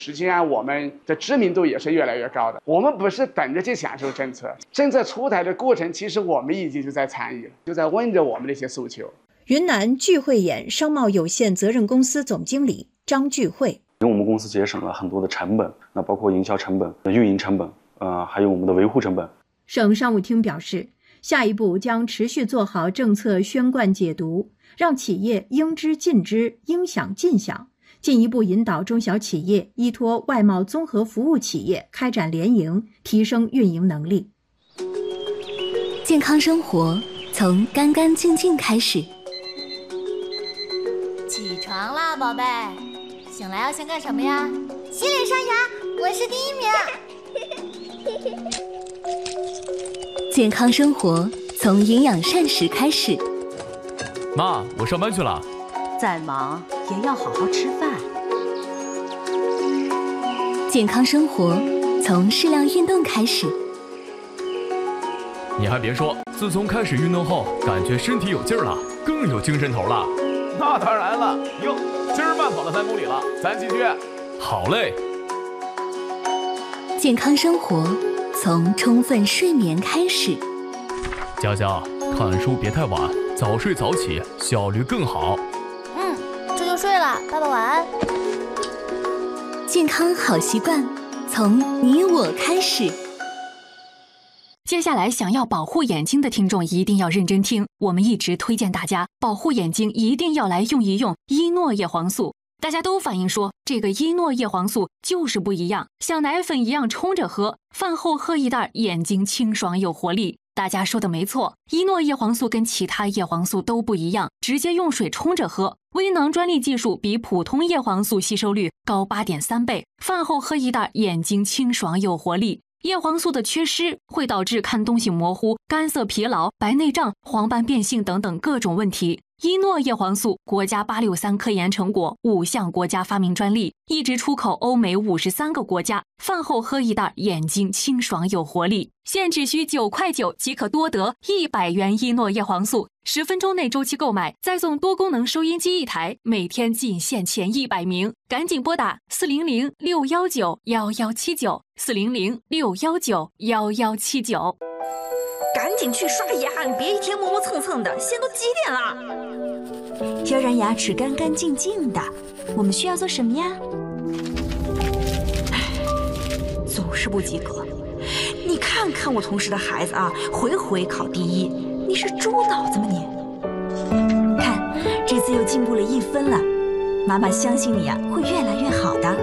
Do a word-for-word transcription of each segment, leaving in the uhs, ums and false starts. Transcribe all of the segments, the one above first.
实际上我们的知名度也是越来越高的。我们不是等着去享受政策，政策出台的过程，其实我们已经就在参与了，就在问着我们的一些诉求。 云南聚慧眼商贸有限责任公司总经理张聚慧： 因为我们公司节省了很多的成本，那包括营销成本、运营成本，呃，还有我们的维护成本。 省商务厅表示，下一步将持续做好政策宣贯解读，让企业应知尽知、应享尽享，进一步引导中小企业依托外贸综合服务企业开展联营，提升运营能力。 健康生活从干干净净开始。 起床啦，宝贝！醒来要先干什么呀？洗脸刷牙，我是第一名。 健康生活从营养膳食开始。 妈，我上班去了。 再忙也要好好吃饭。 健康生活从适量运动开始。 你还别说，自从开始运动后，感觉身体有劲儿了，更有精神头了。 那当然了，哟，今儿慢跑了三公里了，咱继续。 好嘞。 健康生活从充分睡眠开始。 佳佳，看书别太晚，早睡早起，效率更好。 嗯，这就睡了，爸爸晚安。 健康好习惯从你我开始。 接下来想要保护眼睛的听众一定要认真听，我们一直推荐大家保护眼睛一定要来用一用伊诺叶黄素。大家都反映说这个伊诺叶黄素就是不一样，像奶粉一样冲着喝，饭后喝一袋，眼睛清爽有活力。大家说的没错，伊诺叶黄素跟其他叶黄素都不一样，直接用水冲着喝。微囊专利技术比普通叶黄素吸收率高 八点三 倍，饭后喝一袋，眼睛清爽有活力。叶黄素的缺失会导致看东西模糊、干涩疲劳、白内障、黄斑变性等等各种问题。伊诺叶黄素国家八六三科研成果，五项国家发明专利，一直出口欧美五十三个国家。饭后喝一袋，眼睛清爽有活力。现只需九块九即可多得一百元伊诺叶黄素，十分钟内周期购买，再送多功能收音机一台，每天仅限前一百名，赶紧拨打四零零六幺九幺幺七九四零零六幺九幺幺七九。 赶紧去刷牙，你别一天磨磨蹭蹭的，现在都几点了？ 要让牙齿干干净净的，我们需要做什么呀？ 总是不及格。你看看我同事的孩子啊，回回考第一，你是猪脑子吗你？ 看，这次又进步了一分了，妈妈相信你呀、啊，会越来越好的。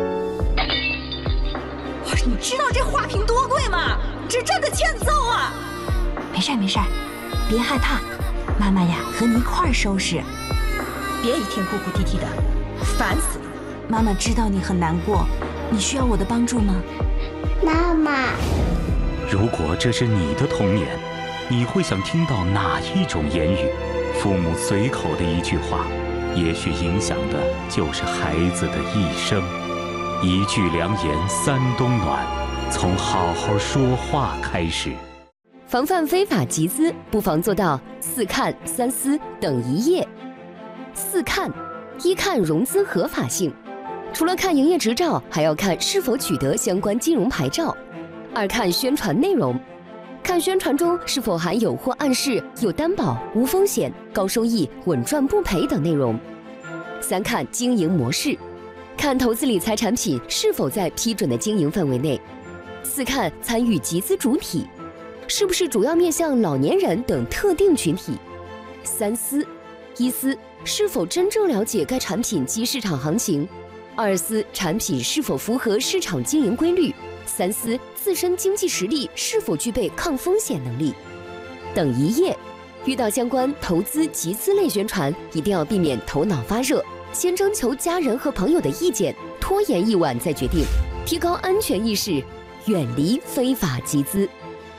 哇，你知道这花瓶多贵吗？这真的欠揍啊！ 没事没事，别害怕，妈妈呀和你一块儿收拾。 别一天哭哭啼啼的，烦死了。 妈妈知道你很难过，你需要我的帮助吗？ 妈妈， 如果这是你的童年，你会想听到哪一种言语？父母随口的一句话，也许影响的就是孩子的一生。一句良言三冬暖，从好好说话开始。 防范非法集资，不妨做到四看三思等一业。四看：一看融资合法性，除了看营业执照，还要看是否取得相关金融牌照。二看宣传内容，看宣传中是否含有或暗示有担保、无风险、高收益、稳赚不赔等内容。三看经营模式，看投资理财产品是否在批准的经营范围内。四看参与集资主体，是不是主要面向老年人等特定群体。三思：一思，是否真正了解该产品及市场行情；二思，产品是否符合市场经营规律；三思，自身经济实力是否具备抗风险能力。等一业，遇到相关投资集资类宣传，一定要避免头脑发热，先征求家人和朋友的意见，拖延一晚再决定，提高安全意识，远离非法集资。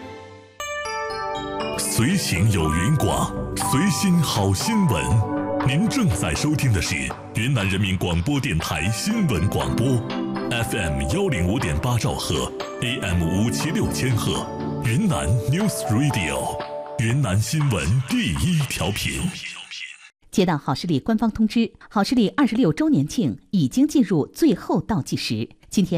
随行有云广，随心好新闻。您正在收听的是云南人民广播电台新闻广播 ，F M 幺零五点八兆赫 ，A M 五七六千赫，云南 News Radio， 云南新闻第一调频。 接到好视力官方通知，好视力二十六周年庆已经进入最后倒计时。今天